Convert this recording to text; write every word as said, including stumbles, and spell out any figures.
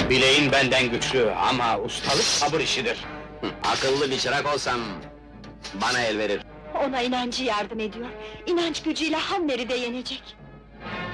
Bileğin benden güçlü ama ustalık sabır işidir. Akıllı bir çırak olsam, bana el verir. Ona inancı yardım ediyor. İnanç gücüyle Hammer'i de yenecek.